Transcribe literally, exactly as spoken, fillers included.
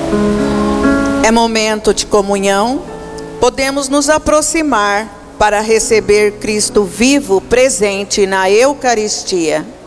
É momento de comunhão. Podemos nos aproximar para receber Cristo vivo presente na Eucaristia.